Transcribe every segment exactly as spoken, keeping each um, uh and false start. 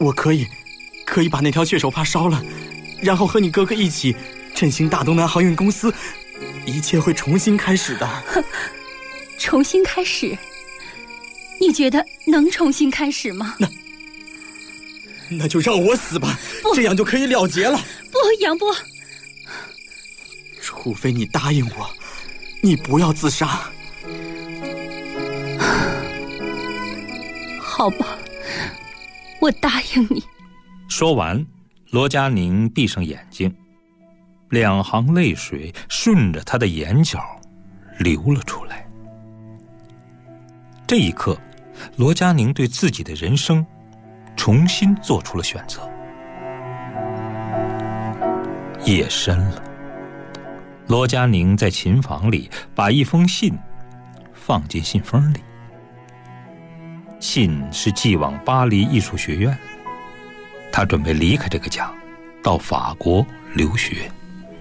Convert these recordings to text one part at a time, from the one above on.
我可以可以把那条血手帕烧了，然后和你哥哥一起振兴大东南航运公司，一切会重新开始的。 重新开始？你觉得能重新开始吗？ 那那就让我死吧，这样就可以了结了。 不，杨波， 除非你答应我，你不要自杀。 好吧，我答应你。 说完，罗佳宁闭上眼睛，两行泪水顺着他的眼角流了出来。这一刻，罗佳宁对自己的人生重新做出了选择。夜深了，罗佳宁在琴房里把一封信放进信封里。信是寄往巴黎艺术学院，他准备离开这个家，到法国留学。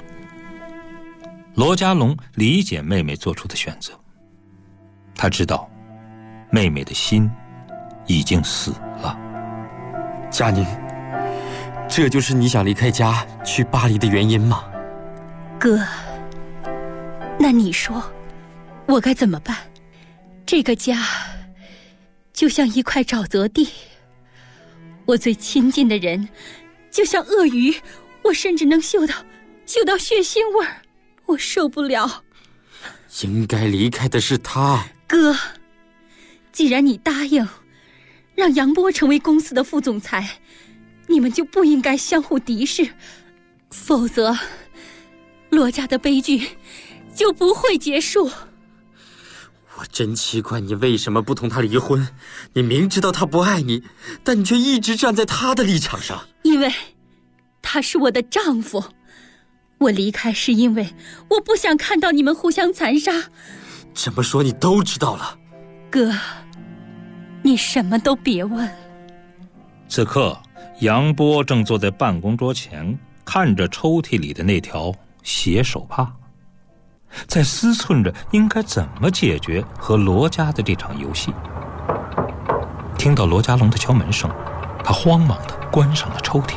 罗家龙理解妹妹做出的选择，他知道妹妹的心已经死了。 佳宁，这就是你想离开家去巴黎的原因吗？ 哥，那你说我该怎么办？这个家就像一块沼泽地，我最亲近的人就像鳄鱼，我甚至能嗅到嗅到血腥味儿，我受不了。 应该离开的是他。 哥，既然你答应让杨波成为公司的副总裁，你们就不应该相互敌视，否则罗家的悲剧就不会结束。 我真奇怪你为什么不同他离婚，你明知道他不爱你，但你却一直站在他的立场上。 因为他是我的丈夫，我离开是因为我不想看到你们互相残杀。 这么说你都知道了。 哥，你什么都别问。 此刻杨波正坐在办公桌前，看着抽屉里的那条血手帕，在思忖着应该怎么解决和罗家的这场游戏。听到罗家龙的敲门声，他慌忙地关上了抽屉。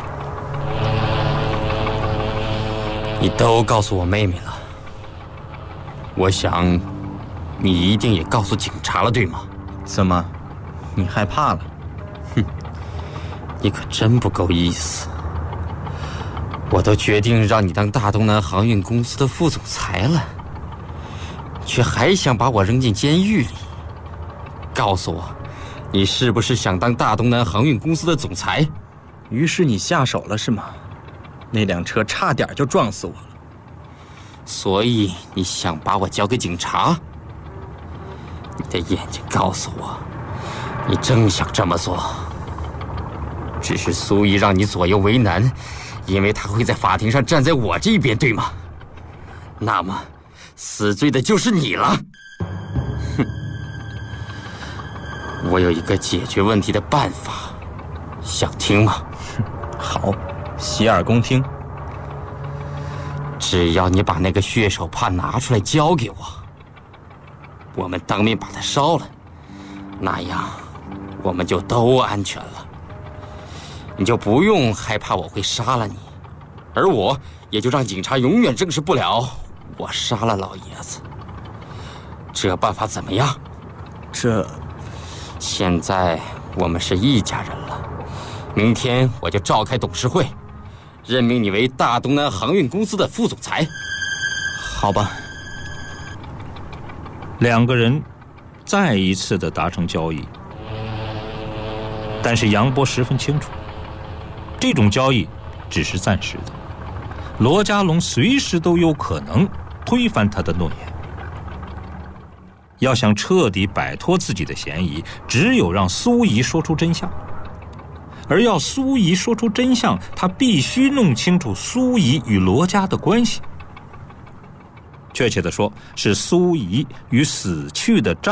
你都告诉我妹妹了，我想你一定也告诉警察了，对吗？ 怎么，你害怕了？ 哼，你可真不够意思。我都决定让你当大东南航运公司的副总裁了，却还想把我扔进监狱里。告诉我，你是不是想当大东南航运公司的总裁？ 于是你下手了是吗？那辆车差点就撞死我了。 所以你想把我交给警察？你的眼睛告诉我，你正想这么做。只是苏怡让你左右为难，因为他会在法庭上站在我这边，对吗？那么死罪的就是你了。哼，我有一个解决问题的办法，想听吗？ 好，洗耳恭听。 只要你把那个血手帕拿出来交给我，我们当面把它烧了，那样我们就都安全了。你就不用害怕我会杀了你，而我也就让警察永远证实不了我杀了老爷子。这办法怎么样？ 这…… 现在我们是一家人了，明天我就召开董事会，任命你为大东南航运公司的副总裁。 好吧。 两个人再一次的达成交易，但是杨波十分清楚，这种交易只是暂时的，罗家龙随时都有可能推翻他的诺言。要想彻底摆脱自己的嫌疑，只有让苏怡说出真相。而要苏怡说出真相，他必须弄清楚苏怡与罗家的关系。确切地说，是苏怡与死去的丈夫